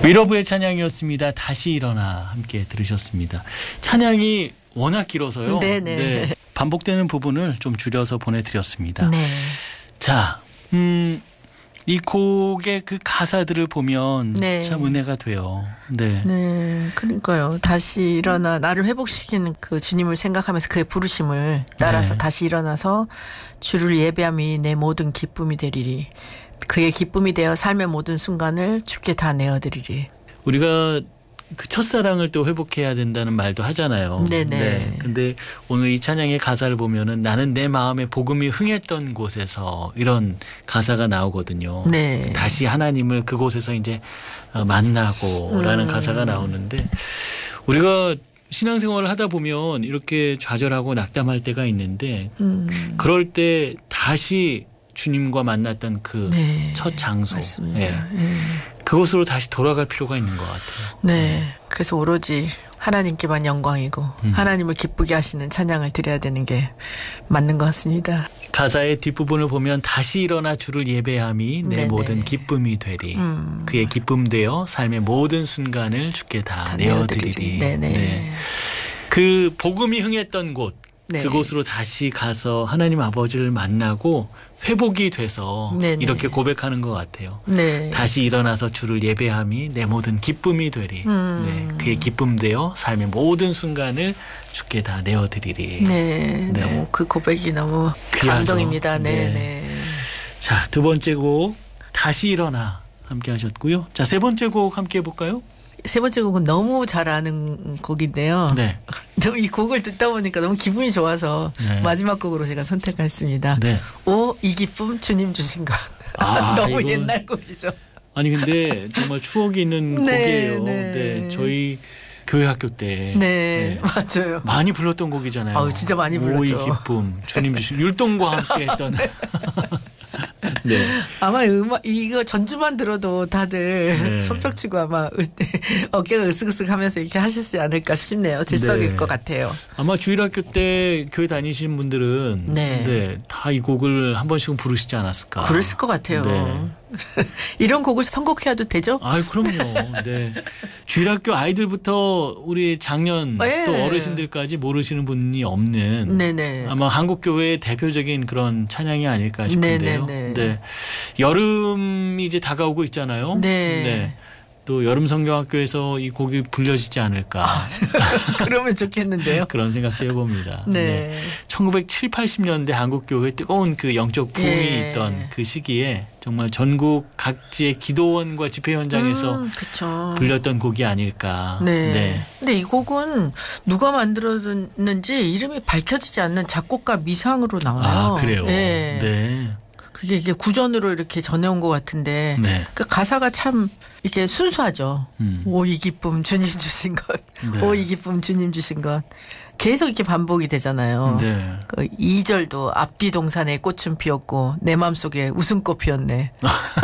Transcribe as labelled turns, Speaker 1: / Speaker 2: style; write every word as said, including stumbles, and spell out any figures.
Speaker 1: 위로부의 찬양이었습니다. 다시 일어나 함께 들으셨습니다. 찬양이 워낙 길어서요.
Speaker 2: 네네.
Speaker 1: 네, 반복되는 부분을 좀 줄여서 보내드렸습니다.
Speaker 2: 네.
Speaker 1: 자, 음, 이 곡의 그 가사들을 보면
Speaker 2: 네.
Speaker 1: 참 은혜가 돼요. 네.
Speaker 2: 네, 그러니까요. 다시 일어나 나를 회복시키는 그 주님을 생각하면서 그의 부르심을 따라서
Speaker 1: 네.
Speaker 2: 다시 일어나서 주를 예배함이 내 모든 기쁨이 되리리. 그의 기쁨이 되어 삶의 모든 순간을 주께 다 내어드리리.
Speaker 1: 우리가 그 첫사랑을 또 회복해야 된다는 말도 하잖아요.
Speaker 2: 네네.
Speaker 1: 네. 근데 오늘 이 찬양의 가사를 보면은 나는 내 마음에 복음이 흥했던 곳에서 이런 가사가 나오거든요.
Speaker 2: 네.
Speaker 1: 다시 하나님을 그곳에서 이제 만나고라는
Speaker 2: 음.
Speaker 1: 가사가 나오는데 우리가 신앙생활을 하다 보면 이렇게 좌절하고 낙담할 때가 있는데
Speaker 2: 음.
Speaker 1: 그럴 때 다시 주님과 만났던 그 첫
Speaker 2: 네.
Speaker 1: 장소.
Speaker 2: 맞습니다.
Speaker 1: 예.
Speaker 2: 네.
Speaker 1: 그곳으로 다시 돌아갈 필요가 있는 것 같아요.
Speaker 2: 네. 그래서 오로지 하나님께만 영광이고
Speaker 1: 음.
Speaker 2: 하나님을 기쁘게 하시는 찬양을 드려야 되는 게 맞는 것 같습니다.
Speaker 1: 가사의 뒷부분을 보면 다시 일어나 주를 예배함이 내
Speaker 2: 네네.
Speaker 1: 모든 기쁨이 되리.
Speaker 2: 음.
Speaker 1: 그의 기쁨 되어 삶의 모든 순간을 주께 다,
Speaker 2: 다
Speaker 1: 내어드리리.
Speaker 2: 내어드리리. 네네.
Speaker 1: 네. 그 복음이 흥했던 곳
Speaker 2: 네.
Speaker 1: 그곳으로 다시 가서 하나님 아버지를 만나고 회복이 돼서
Speaker 2: 네네.
Speaker 1: 이렇게 고백하는 것 같아요.
Speaker 2: 네.
Speaker 1: 다시 일어나서 주를 예배함이 내 모든 기쁨이 되리.
Speaker 2: 음.
Speaker 1: 네. 그의 기쁨 되어 삶의 모든 순간을 주께 다 내어드리리.
Speaker 2: 네,
Speaker 1: 네.
Speaker 2: 너무 그 고백이 너무
Speaker 1: 귀하죠.
Speaker 2: 감동입니다. 네,
Speaker 1: 네.
Speaker 2: 네.
Speaker 1: 자, 두 번째 곡 다시 일어나 함께 하셨고요. 자, 세 번째 곡 함께 해볼까요?
Speaker 2: 세 번째 곡은 너무 잘 아는 곡인데요.
Speaker 1: 네.
Speaker 2: 너무 이 곡을 듣다 보니까 너무 기분이 좋아서
Speaker 1: 네.
Speaker 2: 마지막 곡으로 제가 선택했습니다.
Speaker 1: 네.
Speaker 2: 오, 이 기쁨 주님 주신 것.
Speaker 1: 아,
Speaker 2: 너무
Speaker 1: 이거-
Speaker 2: 옛날 곡이죠.
Speaker 1: 아니 근데 정말 추억이 있는
Speaker 2: 네,
Speaker 1: 곡이에요.
Speaker 2: 네.
Speaker 1: 네, 저희 교회 학교 때
Speaker 2: 네,
Speaker 1: 네,
Speaker 2: 맞아요.
Speaker 1: 많이 불렀던 곡이잖아요.
Speaker 2: 아우, 진짜 많이 불렀죠.
Speaker 1: 오이 기쁨, 주님 주신 율동과 함께 했던. 네.
Speaker 2: 아마 음악 이거 전주만 들어도 다들
Speaker 1: 네.
Speaker 2: 손뼉치고 아마 으- 어깨가 으쓱으쓱하면서 이렇게 하시지 않을까 싶네요. 들썩일
Speaker 1: 네.
Speaker 2: 것 같아요.
Speaker 1: 아마 주일학교 때 교회 다니시는 분들은
Speaker 2: 네.
Speaker 1: 다 이 곡을 한 번씩은 부르시지 않았을까.
Speaker 2: 그랬을 것 같아요.
Speaker 1: 네.
Speaker 2: 이런 곡을 선곡해도 되죠?
Speaker 1: 아, 그럼요. 네. 주일학교 아이들부터 우리 작년
Speaker 2: 네.
Speaker 1: 또 어르신들까지 모르시는 분이 없는
Speaker 2: 네네.
Speaker 1: 아마 한국 교회의 대표적인 그런 찬양이 아닐까 싶은데요.
Speaker 2: 네네네.
Speaker 1: 네. 여름이 이제 다가오고 있잖아요.
Speaker 2: 네.
Speaker 1: 또 여름 성경학교에서 이 곡이 불려지지 않을까.
Speaker 2: 그러면 좋겠는데요.
Speaker 1: 그런 생각도 해봅니다.
Speaker 2: 네.
Speaker 1: 천구백칠십, 팔십 년대 한국 교회 뜨거운 그 영적 부흥이
Speaker 2: 예.
Speaker 1: 있던 그 시기에 정말 전국 각지의 기도원과 집회 현장에서
Speaker 2: 음, 그쵸.
Speaker 1: 불렸던 곡이 아닐까.
Speaker 2: 네.
Speaker 1: 네.
Speaker 2: 근데 이 곡은 누가 만들었는지 이름이 밝혀지지 않는 작곡가 미상으로 나와요.
Speaker 1: 아, 그래요.
Speaker 2: 네.
Speaker 1: 네.
Speaker 2: 그게 이게 구전으로 이렇게 전해온 것 같은데
Speaker 1: 네.
Speaker 2: 그 가사가 참 이렇게 순수하죠.
Speaker 1: 음.
Speaker 2: 오, 이 기쁨 주님 주신 것.
Speaker 1: 네.
Speaker 2: 오, 이 기쁨 주님 주신 것. 계속 이렇게 반복이 되잖아요.
Speaker 1: 네.
Speaker 2: 그 이 절도 앞뒤 동산에 꽃은 피었고 내 마음속에 웃음꽃 피었네.